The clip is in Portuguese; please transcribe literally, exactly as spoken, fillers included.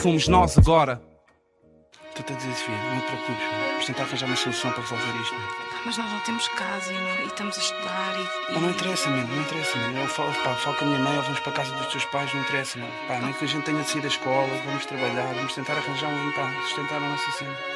fomos nós agora. Tu-te a dizer, Sofia, não te preocupes, mano. Vamos tentar arranjar uma solução para resolver isto, mano. Pá, mas nós não temos casa e, não, e estamos a estudar e... Pá, não interessa, mano, não interessa, mano. Eu falo, pá, falo com a minha mãe, ou vamos para a casa dos teus pais, não interessa, mano. Pá, nem que a gente tenha de sair da escola, vamos trabalhar, vamos tentar arranjar um, pá, sustentar a nossa cena.